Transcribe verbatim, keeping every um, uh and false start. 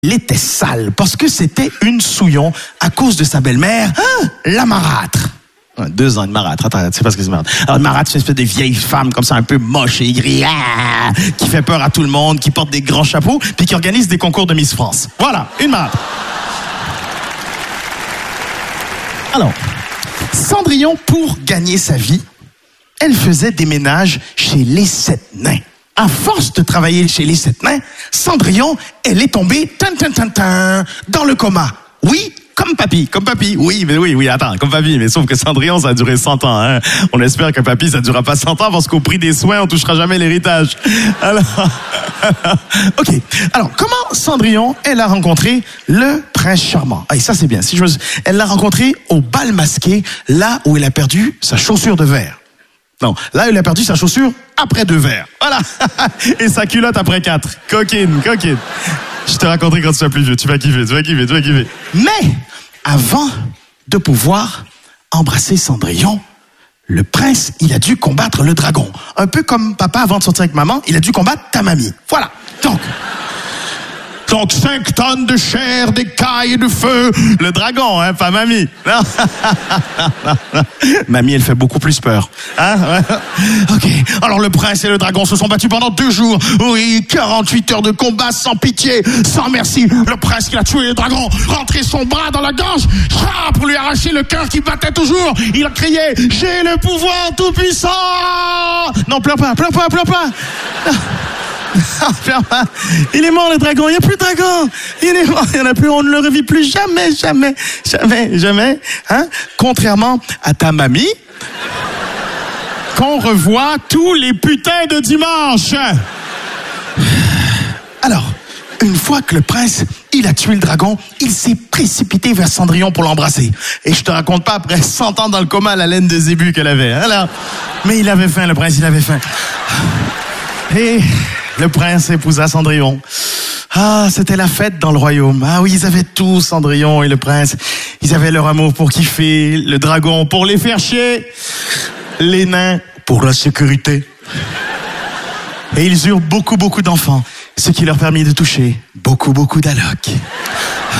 Il était sale parce que c'était une souillon à cause de sa belle-mère, hein, la marâtre. Deux ans de marâtre, attends, tu sais pas ce que c'est marâtre. Alors, une marâtre, c'est une espèce de vieille femme comme ça, un peu moche et aigrie, ah, qui fait peur à tout le monde, qui porte des grands chapeaux, puis qui organise des concours de Miss France. Voilà, une marâtre. Alors, Cendrillon, pour gagner sa vie, elle faisait des ménages chez les sept nains. À force de travailler chez les sept nains, Cendrillon, elle est tombée tin, tin, tin, tin, dans le coma. Oui, comme papy, comme papy. Oui, mais oui, oui, attends, comme papy. Mais sauf que Cendrillon, ça a duré cent ans. Hein. On espère que papy, ça ne durera pas cent ans parce qu'au prix des soins, on ne touchera jamais l'héritage. Alors, ok. Alors, comment Cendrillon, elle a rencontré le prince charmant? Ah, et ça, c'est bien. Si je me... Elle l'a rencontré au bal masqué, là où elle a perdu sa chaussure de verre. Non, là, il a perdu sa chaussure après deux verres. Voilà. Et sa culotte après quatre. Coquine, coquine. Je te raconterai quand tu seras plus vieux. Tu vas kiffer, tu vas kiffer, tu vas kiffer. Mais, avant de pouvoir embrasser Cendrillon, le prince, il a dû combattre le dragon. Un peu comme papa, avant de sortir avec maman, il a dû combattre ta mamie. Voilà. Donc... Donc, cinq tonnes de chair, d'écailles et de feu. Le dragon, hein, pas mamie. Non. Mamie, elle fait beaucoup plus peur. Hein? Ok. Alors, le prince et le dragon se sont battus pendant deux jours. Oui, quarante-huit heures de combat sans pitié, sans merci. Le prince qui a tué le dragon, rentré son bras dans la gorge, pour lui arracher le cœur qui battait toujours. Il a crié, j'ai le pouvoir tout puissant. Non, pleure pas, pleure pas, pleure pas. Non. Il est mort le dragon, il n'y a plus de dragon, il est mort, il n'y en a plus, on ne le revit plus jamais, jamais, jamais, jamais, hein? Contrairement à ta mamie, qu'on revoit tous les putains de dimanche. Alors, une fois que le prince, il a tué le dragon, il s'est précipité vers Cendrillon pour l'embrasser. Et je te raconte pas, après cent ans dans le coma, la laine de zébu qu'elle avait. Hein, là. Mais il avait faim, le prince, il avait faim. Et... le prince épousa Cendrillon. Ah, c'était la fête dans le royaume. Ah oui, ils avaient tout, Cendrillon et le prince. Ils avaient leur amour pour kiffer, le dragon pour les faire chier, les nains pour la sécurité. Et ils eurent beaucoup, beaucoup d'enfants, ce qui leur permit de toucher beaucoup, beaucoup d'allocs.